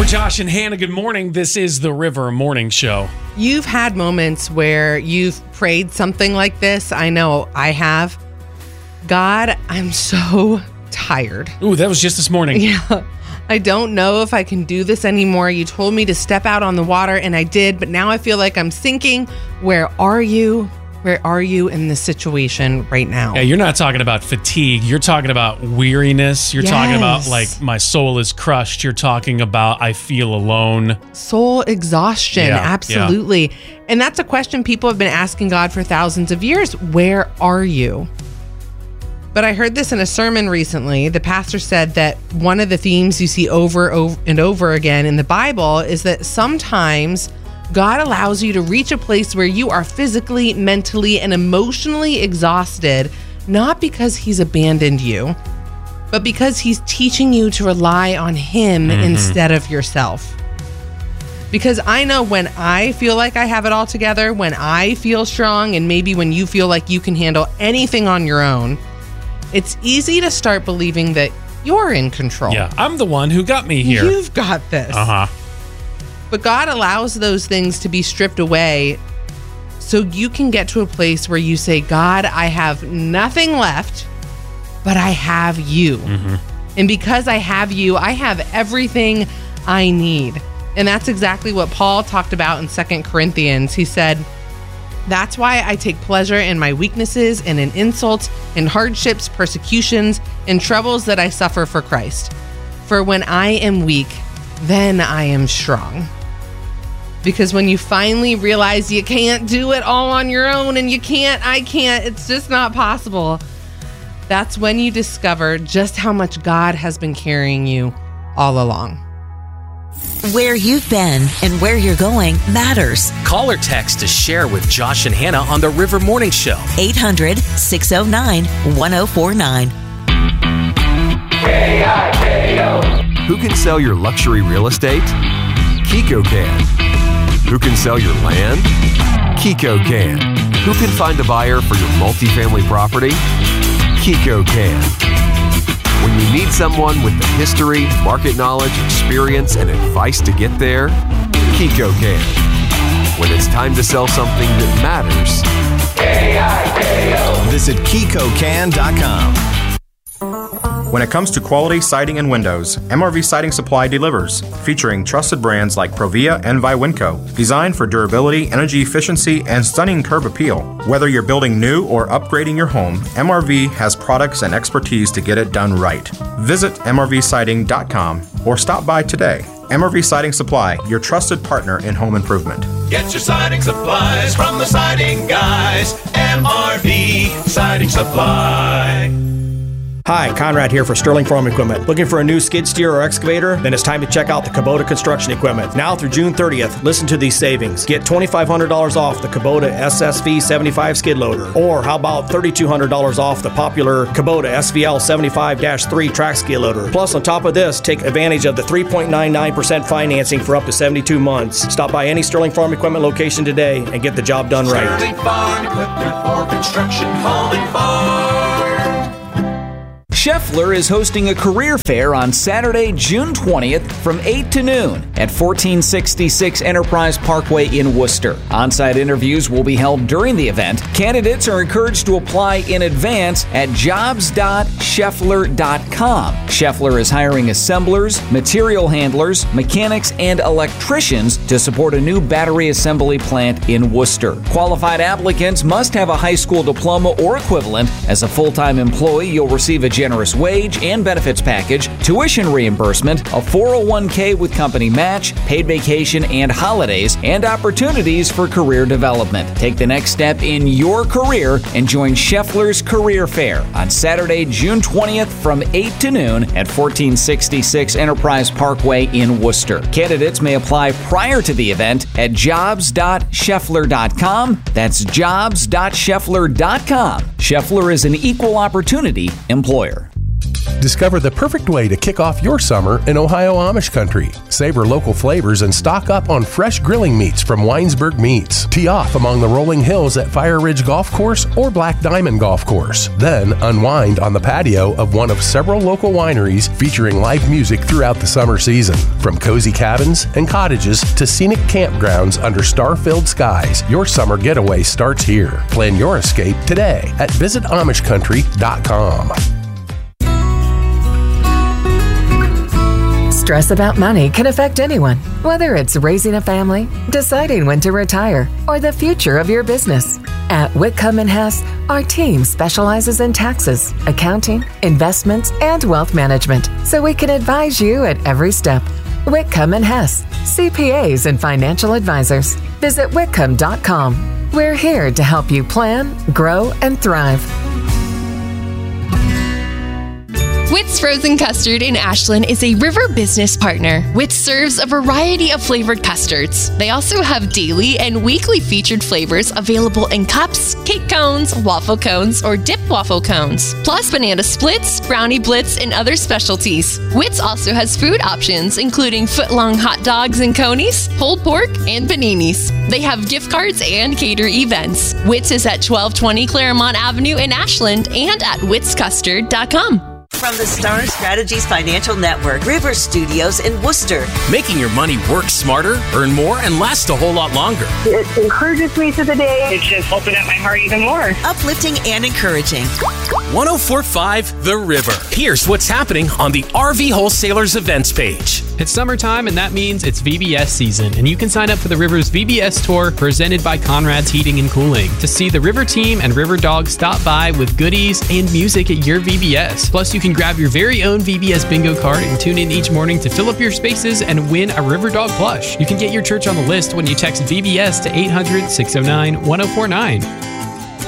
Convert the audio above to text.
Josh and Hannah, good morning. This is the River Morning Show. You've had moments where you've prayed something like this. I know I have. God, I'm so tired. Ooh, that was just this morning. Yeah. I don't know if I can do this anymore. You told me to step out on the water, and I did, but now I feel like I'm sinking. Where are you? Where are you in this situation right now? Yeah, you're not talking about fatigue. You're talking about weariness. You're talking about like my soul is crushed. You're talking about I feel alone. Soul exhaustion. Absolutely. Yeah. And that's a question people have been asking God for thousands of years. Where are you? But I heard this in a sermon recently. The pastor said that one of the themes you see over and over again in the Bible is that sometimes God allows you to reach a place where you are physically, mentally, and emotionally exhausted, not because he's abandoned you, but because he's teaching you to rely on him instead of yourself. Because I know when I feel like I have it all together, when I feel strong, and maybe when you feel like you can handle anything on your own, it's easy to start believing that you're in control. Yeah, I'm the one who got me here. You've got this. But God allows those things to be stripped away so you can get to a place where you say, God, I have nothing left, but I have you. And because I have you, I have everything I need. And that's exactly what Paul talked about in 2 Corinthians. He said, that's why I take pleasure in my weaknesses and in insults, in hardships, persecutions, and troubles that I suffer for Christ. For when I am weak, then I am strong. Because when you finally realize you can't do it all on your own and I can't, it's just not possible. That's when you discover just how much God has been carrying you all along. Where you've been and where you're going matters. Call or text to share with Josh and Hannah on the River Morning Show. 800-609-1049. K-I-K-O. Who can sell your luxury real estate? Kiko can. Who can sell your land? Kiko can. Who can find a buyer for your multifamily property? Kiko can. When you need someone with the history, market knowledge, experience, and advice to get there, Kiko can. When it's time to sell something that matters, K-I-K-O. Visit KikoCan.com. When it comes to quality siding and windows, MRV Siding Supply delivers, featuring trusted brands like Provia and Viwinco, designed for durability, energy efficiency, and stunning curb appeal. Whether you're building new or upgrading your home, MRV has products and expertise to get it done right. Visit MRVsiding.com or stop by today. MRV Siding Supply, your trusted partner in home improvement. Get your siding supplies from the siding guys. MRV Siding Supply. Hi, Conrad here for Sterling Farm Equipment. Looking for a new skid steer or excavator? Then it's time to check out the Kubota Construction Equipment. Now through June 30th, listen to these savings. Get $2,500 off the Kubota SSV 75 skid loader. Or how about $3,200 off the popular Kubota SVL 75-3 track skid loader. Plus, on top of this, take advantage of the 3.99% financing for up to 72 months. Stop by any Sterling Farm Equipment location today and get the job done right. Sterling Farm Equipment for construction, home, and farm. Scheffler is hosting a career fair on Saturday, June 20th from 8 to noon at 1466 Enterprise Parkway in Worcester. On-site interviews will be held during the event. Candidates are encouraged to apply in advance at jobs.scheffler.com. Scheffler is hiring assemblers, material handlers, mechanics, and electricians to support a new battery assembly plant in Worcester. Qualified applicants must have a high school diploma or equivalent. As a full-time employee, you'll receive a generous wage and benefits package, tuition reimbursement, a 401k with company match, paid vacation and holidays, and opportunities for career development. Take the next step in your career and join Scheffler's Career Fair on Saturday, June 20th from 8 to noon at 1466 Enterprise Parkway in Worcester. Candidates may apply prior to the event at jobs.scheffler.com. That's jobs.scheffler.com. Scheffler is an equal opportunity employer. Discover the perfect way to kick off your summer in Ohio Amish country. Savor local flavors and stock up on fresh grilling meats from Weinsberg Meats. Tee off among the rolling hills at Fire Ridge Golf Course or Black Diamond Golf Course. Then unwind on the patio of one of several local wineries featuring live music throughout the summer season. From cozy cabins and cottages to scenic campgrounds under star-filled skies, your summer getaway starts here. Plan your escape today at visitamishcountry.com. Stress about money can affect anyone, whether it's raising a family, deciding when to retire, or the future of your business. At Whitcomb & Hess, our team specializes in taxes, accounting, investments, and wealth management, so we can advise you at every step. Whitcomb & Hess, CPAs and financial advisors. Visit Whitcomb.com. We're here to help you plan, grow, and thrive. Witt's Frozen Custard in Ashland is a River business partner. Witt's serves a variety of flavored custards. They also have daily and weekly featured flavors available in cups, cake cones, waffle cones, or dip waffle cones, plus banana splits, brownie blitz, and other specialties. Witt's also has food options, including foot-long hot dogs and conies, pulled pork, and paninis. They have gift cards and cater events. Witt's is at 1220 Claremont Avenue in Ashland and at wittscustard.com. From the Star Strategies Financial Network, River Studios in Worcester. Making your money work smarter, earn more, and last a whole lot longer. It encourages me through the day. It just opened up my heart even more. Uplifting and encouraging. 104.5 The River. Here's what's happening on the RV Wholesalers events page. It's summertime, and that means it's VBS season, and you can sign up for the River's VBS tour presented by Conrad's Heating and Cooling to see the River team and River Dog stop by with goodies and music at your VBS. Plus, you can grab your very own VBS bingo card and tune in each morning to fill up your spaces and win a River Dog plush. You can get your church on the list when you text VBS to 800-609-1049.